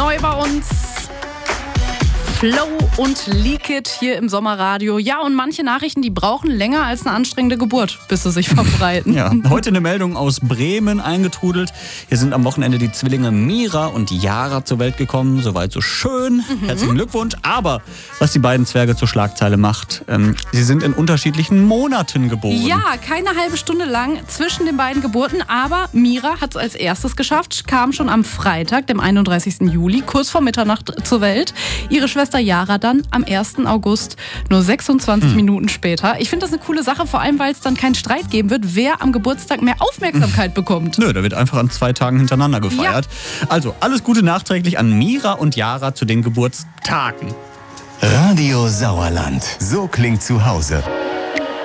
Neu bei uns Flow und Leak It hier im Sommerradio. Ja, und manche Nachrichten, die brauchen länger als eine anstrengende Geburt, bis sie sich verbreiten. Ja, heute eine Meldung aus Bremen eingetrudelt. Hier sind am Wochenende die Zwillinge Mira und Yara zur Welt gekommen. Soweit so schön. Herzlichen Glückwunsch. Aber was die beiden Zwerge zur Schlagzeile macht, sie sind in unterschiedlichen Monaten geboren. Ja, keine halbe Stunde lang zwischen den beiden Geburten. Aber Mira hat es als erstes geschafft, kam schon am Freitag, dem 31. Juli, kurz vor Mitternacht zur Welt. Ihre Schwester Yara dann am 1. August, nur 26 Minuten später. Ich finde das eine coole Sache, vor allem, weil es dann keinen Streit geben wird, wer am Geburtstag mehr Aufmerksamkeit bekommt. Nö, da wird einfach an 2 Tagen hintereinander gefeiert. Ja. Also, alles Gute nachträglich an Mira und Yara zu den Geburtstagen. Radio Sauerland. So klingt zu Hause.